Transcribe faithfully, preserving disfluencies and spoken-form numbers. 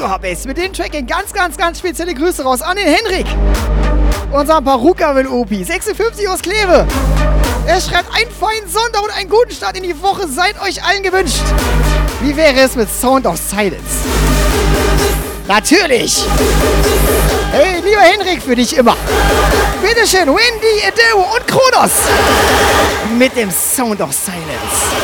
Base. Mit dem Track gehen ganz, ganz, ganz spezielle Grüße raus an den Henrik. Unser Paruka-Will-O P. sechsundfünfzig aus Kleve. Er schreibt einen feinen Sonntag und einen guten Start in die Woche. Seid euch allen gewünscht. Wie wäre es mit Sound of Silence? Natürlich. Hey, lieber Henrik, für dich immer. Bitteschön, Wendy, Edo und Kronos. Mit dem Sound of Silence.